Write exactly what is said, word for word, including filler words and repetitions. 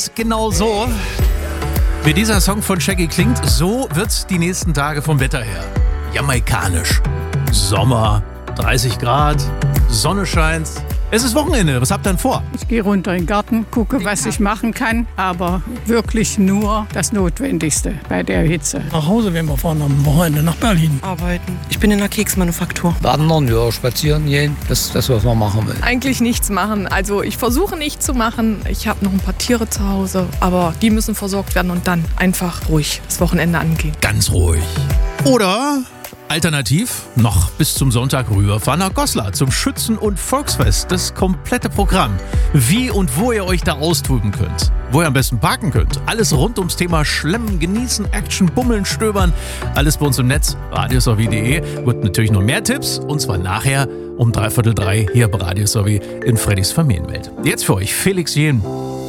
Genau so, wie dieser Song von Shaggy klingt, so wird's die nächsten Tage vom Wetter her. Jamaikanisch. Sommer, dreißig Grad, Sonne scheint. Es ist Wochenende, was habt ihr denn vor? Ich gehe runter in den Garten, gucke, was ich machen kann, aber wirklich nur das Notwendigste bei der Hitze. Nach Hause werden wir fahren am Wochenende nach Berlin. Arbeiten. Ich bin in der Keksmanufaktur. Wandern, ja, spazieren gehen, das ist das, was man machen will. Eigentlich nichts machen. Also ich versuche nicht zu machen. Ich habe noch ein paar Tiere zu Hause, aber die müssen versorgt werden und dann einfach ruhig das Wochenende angehen. Ganz ruhig. Oder alternativ noch bis zum Sonntag rüberfahren nach Goslar zum Schützen- und Volksfest. Das komplette Programm. Wie und wo ihr euch da austoben könnt. Wo ihr am besten parken könnt. Alles rund ums Thema Schlemmen, Genießen, Action, Bummeln, Stöbern. Alles bei uns im Netz. radiosrv punkt de. Wird natürlich noch mehr Tipps. Und zwar nachher um dreiviertel drei hier bei Radiosrv in Freddys Familienwelt. Jetzt für euch Felix Jähn.